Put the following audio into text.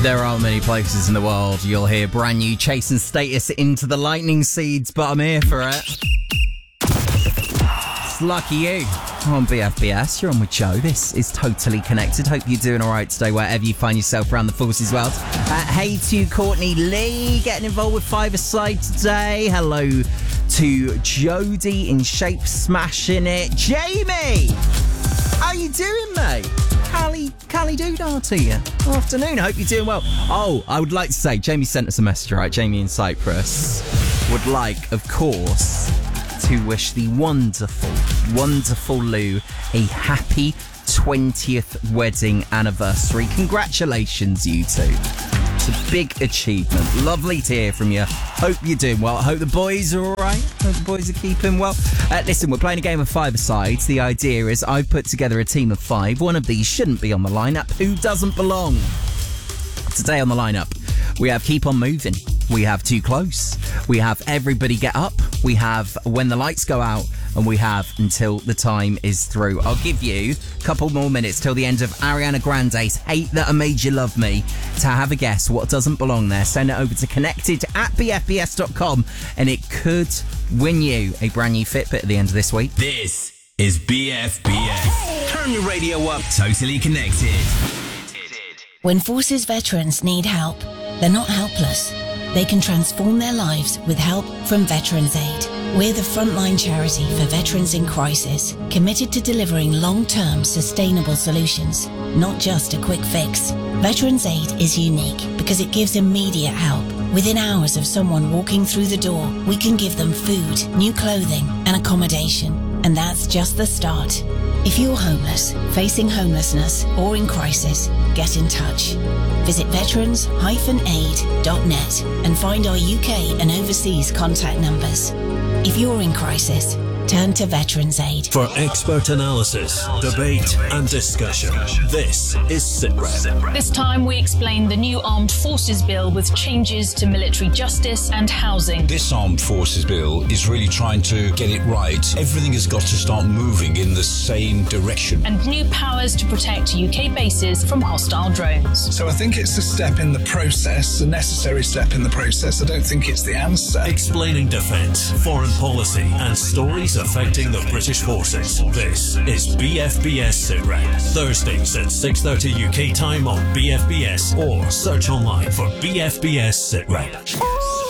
There aren't many places in the world you'll hear brand new Chasing Status Into the Lightning Seeds, but I'm here for it. It's lucky you. On BFBS, you're on with Joe. This is Totally Connected. Hope you're doing all right today, wherever you find yourself around the Forces world. Hey to Courtney Lee, getting involved with Five-A-Side today. Hello to Jody in Shape, smashing it. Jamie, how you doing, mate? Cali Doodar to you. Afternoon, I hope you're doing well. Oh, I would like to say, Jamie sent us a message, right? Jamie in Cyprus would like, of course, to wish the wonderful Lou a happy 20th wedding anniversary. Congratulations, you two. It's a big achievement. Lovely to hear from you. Hope you're doing well. I hope the boys are all right. Hope the boys are keeping well. Listen, we're playing a game of five-a-sides. The idea is I've put together a team of 5. One of these shouldn't be on the lineup. Who doesn't belong? Today on the lineup, we have Keep On Moving. We have Too Close. We have Everybody Get Up. We have When the Lights Go Out. And we have Until the Time Is Through. I'll give you a couple more minutes till the end of Ariana Grande's Hate That I Made You Love Me to have a guess what doesn't belong there. Send it over to connected@bfbs.com and it could win you a brand new Fitbit at the end of this week. This is BFBS. Turn your radio up. Totally Connected. When Forces veterans need help, they're not helpless. They can transform their lives with help from Veterans Aid. We're the frontline charity for veterans in crisis, committed to delivering long-term sustainable solutions, not just a quick fix. Veterans Aid is unique because it gives immediate help. Within hours of someone walking through the door, we can give them food, new clothing, and accommodation. And that's just the start. If you're homeless, facing homelessness, or in crisis, get in touch. Visit veterans-aid.net and find our UK and overseas contact numbers. If you're in crisis, turn to Veterans Aid. For expert analysis, debate and discussion, this is SITREP. This time we explain the new Armed Forces Bill with changes to military justice and housing. This Armed Forces Bill is really trying to get it right. Everything has got to start moving in the same direction. And new powers to protect UK bases from hostile drones. So I think it's a step in the process, a necessary step in the process. I don't think it's the answer. Explaining defence, foreign policy and stories affecting the British forces. This is BFBS SITREP. Thursdays at 6:30 UK time on BFBS or search online for BFBS SITREP.